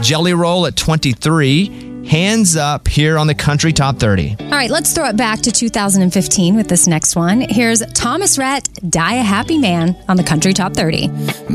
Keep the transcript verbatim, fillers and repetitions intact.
Jelly Roll at twenty-three. Hands up here on the Country Top thirty. All right, let's throw it back to two thousand fifteen with this next one. Here's Thomas Rhett, Die a Happy Man on the Country Top thirty.